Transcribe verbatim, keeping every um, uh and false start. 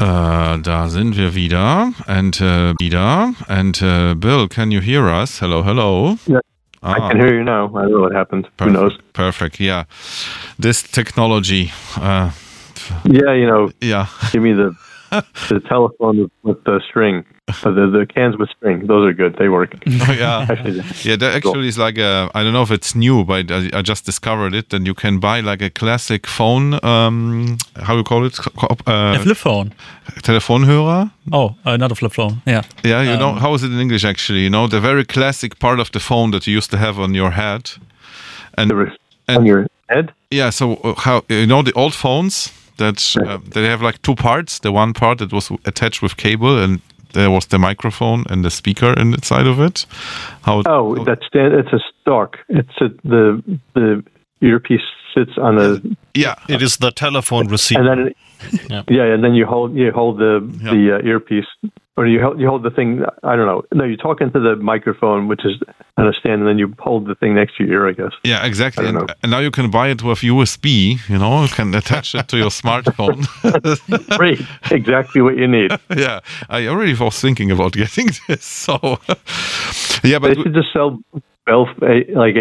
Uh, da sind wir wieder. And uh, wieder. And uh, Bill, can you hear us? Hello, hello. Yeah, ah. I can hear you now. I don't know what happened. Perfect, Who knows? Perfect, yeah. This technology. Uh, yeah, you know, yeah. give me the the telephone with the string. Uh, the, the cans with string. Those are good. They work. Oh, yeah. actually, yeah, that actually is like a, I don't know if it's new, but I, I just discovered it. Then you can buy like a classic phone, um, how you call it? Uh, a flip phone. Telefonhörer? Oh, uh, not a flip phone. Yeah. Yeah, you um, know, how is it in English actually? You know, the very classic part of the phone that you used to have on your head. And, and on your head? Yeah, so how, you know, the old phones that uh, they have like two parts. The one part that was attached with cable, and there was the microphone and the speaker inside of it. How? Oh, how, that's it's a stalk. It's a, the the earpiece sits on a. Yeah, it is the telephone receiver. And then, yeah. yeah, and then you hold you hold the yeah. the uh, earpiece, or you hold you hold the thing. I don't know. No, you talk into the microphone, which is on a stand, and then you hold the thing next to your ear, I guess. Yeah, exactly. And, and now you can buy it with U S B. You know, you can attach it to your smartphone. Great, exactly what you need. Yeah, I already was thinking about getting this. So, yeah, but they should just sell. Well, like